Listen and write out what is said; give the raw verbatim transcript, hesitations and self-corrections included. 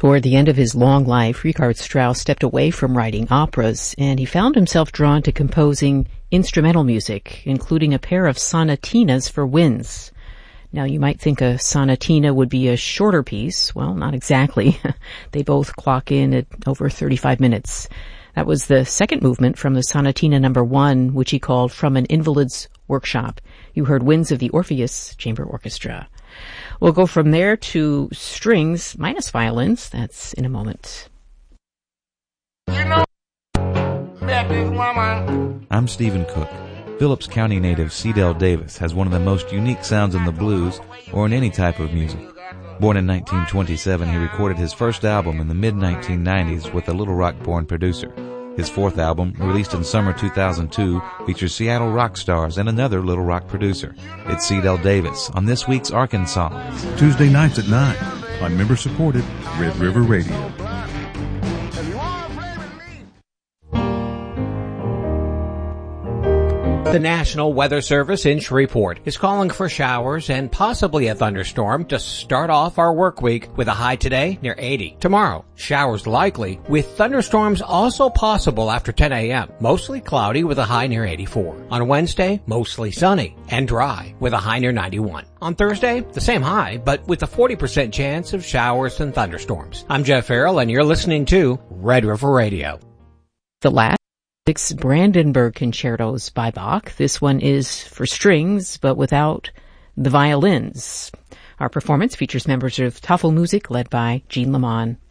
Toward the end of his long life, Richard Strauss stepped away from writing operas, and he found himself drawn to composing instrumental music, including a pair of sonatinas for winds. Now, you might think a sonatina would be a shorter piece. Well, not exactly. They both clock in at over thirty-five minutes. That was the second movement from the Sonatina number one, which he called From an Invalid's Workshop. You heard Winds of the Orpheus Chamber Orchestra. We'll go from there to strings minus violins. That's in a moment. You know, that is woman. I'm Stephen Cook. Phillips County native C. Del Davis has one of the most unique sounds in the blues or in any type of music. Born in nineteen twenty-seven, he recorded his first album in the mid nineteen nineties with a Little Rock-born producer. His fourth album, released in summer two thousand two, features Seattle rock stars and another Little Rock producer. It's C. Del Davis on this week's Arkansas. Tuesday nights at nine on member-supported Red River Radio. The National Weather Service in Shreveport is calling for showers and possibly a thunderstorm to start off our work week with a high today near eighty. Tomorrow, showers likely with thunderstorms also possible after ten a.m. Mostly cloudy with a high near eighty-four. On Wednesday, mostly sunny and dry with a high near ninety-one. On Thursday, the same high, but with a forty percent chance of showers and thunderstorms. I'm Jeff Farrell, and you're listening to Red River Radio. The last six Brandenburg concertos by Bach. This one is for strings, but without the violins. Our performance features members of Tafelmusik led by Jean Lamont.